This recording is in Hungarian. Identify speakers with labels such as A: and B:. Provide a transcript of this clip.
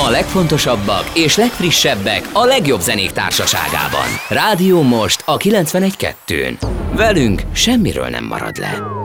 A: A legfontosabbak és legfrissebbek a legjobb zenék társaságában. Rádió Most a 91.2-n. Velünk semmiről nem marad le.